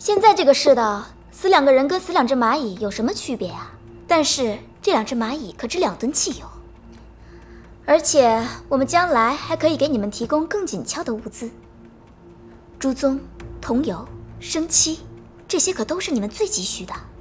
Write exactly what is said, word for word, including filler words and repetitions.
现在这个世道，死两个人跟死两只蚂蚁有什么区别啊？但是这两只蚂蚁可值两吨汽油，而且我们将来还可以给你们提供更紧俏的物资。朱宗、桐油、生漆，这些可都是你们最急需的。